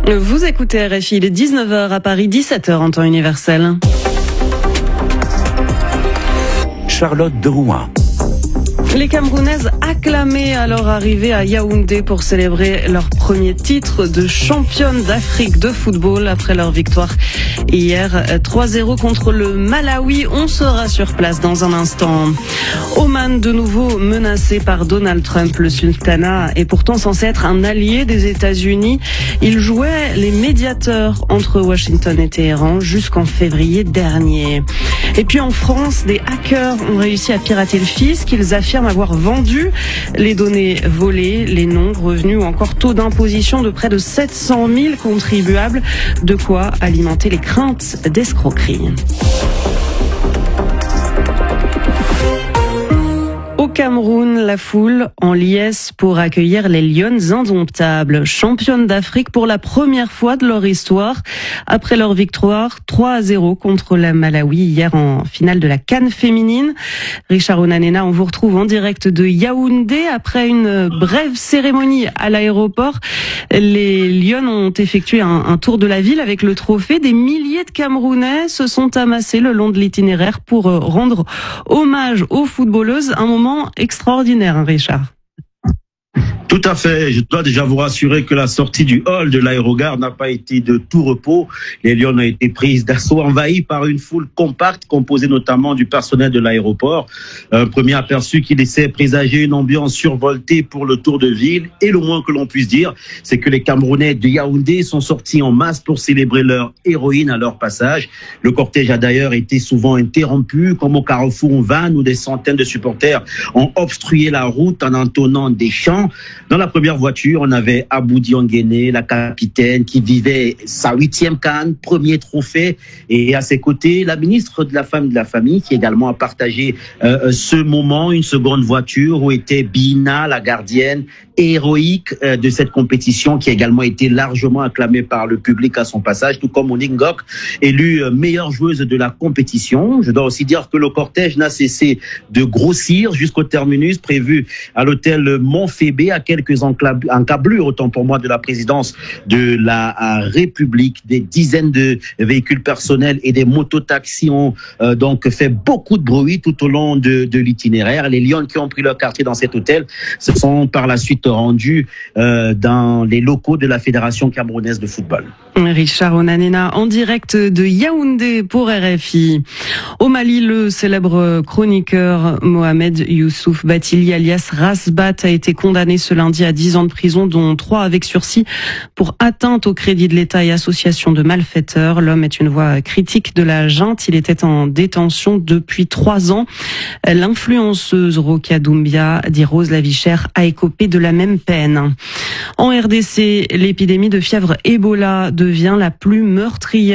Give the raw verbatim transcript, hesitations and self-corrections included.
Vous écoutez R F I, il est dix-neuf heures à Paris, dix-sept heures en temps universel. Charlotte de Rouen. Les Camerounaises acclamées à leur arrivée à Yaoundé pour célébrer leur premier titre de championne d'Afrique de football après leur victoire hier trois zéro contre le Malawi. On sera sur place dans un instant. Oman, de nouveau menacé par Donald Trump. Le sultanat est pourtant censé être un allié des États-Unis. Il jouait les médiateurs entre Washington et Téhéran jusqu'en février dernier. Et puis en France, des hackers ont réussi à pirater le fisc. Ils affirment avoir vendu les données volées, les noms, revenus ou encore taux d'imposition de près de sept cent mille contribuables. De quoi alimenter les craintes d'escroquerie. Au Cameroun, la foule en liesse pour accueillir les Lionnes indomptables, championnes d'Afrique pour la première fois de leur histoire, après leur victoire trois à zéro contre la Malawi hier en finale de la CAN féminine. Richard Onanena, on vous retrouve en direct de Yaoundé après une brève cérémonie à l'aéroport. Les Lionnes ont effectué un, un tour de la ville avec le trophée. Des milliers de Camerounais se sont amassés le long de l'itinéraire pour rendre hommage aux footballeuses. Un moment extraordinaire, hein, Richard. Tout à fait. Je dois déjà vous rassurer que la sortie du hall de l'aérogare n'a pas été de tout repos. Les Lions ont été prises d'assaut, envahies par une foule compacte composée notamment du personnel de l'aéroport. Un premier aperçu qui laissait présager une ambiance survoltée pour le tour de ville. Et le moins que l'on puisse dire, c'est que les Camerounais de Yaoundé sont sortis en masse pour célébrer leur héroïne à leur passage. Le cortège a d'ailleurs été souvent interrompu, comme au carrefour en van où des centaines de supporters ont obstrué la route en entonnant des chants. Dans la première voiture, on avait Abou Diongene, la capitaine, qui vivait sa huitième CAN, premier trophée. Et à ses côtés, la ministre de la Femme et de la Famille, qui également a partagé euh, ce moment, une seconde voiture où était Bina, la gardienne héroïque euh, de cette compétition, qui a également été largement acclamée par le public à son passage, tout comme Monique Ngok, élue euh, meilleure joueuse de la compétition. Je dois aussi dire que le cortège n'a cessé de grossir jusqu'au terminus prévu à l'hôtel Montphébé, à quelques encablures, autant pour moi, de la présidence de la République. Des dizaines de véhicules personnels et des mototaxis ont euh, donc fait beaucoup de bruit tout au long de, de l'itinéraire. Les Lions qui ont pris leur quartier dans cet hôtel se sont par la suite rendus euh, dans les locaux de la Fédération camerounaise de football. Richard Onanena en direct de Yaoundé pour R F I. Au Mali, le célèbre chroniqueur Mohamed Youssouf Batili alias Rasbat a été condamné ce lundi à dix ans de prison, dont trois avec sursis pour atteinte au crédit de l'État et association de malfaiteurs. L'homme est une voix critique de la junte. Il était en détention depuis trois ans. L'influenceuse Rokia Doumbia, dit Rose Lavichère, a écopé de la même peine. En R D C, l'épidémie de fièvre Ebola devient la plus meurtrière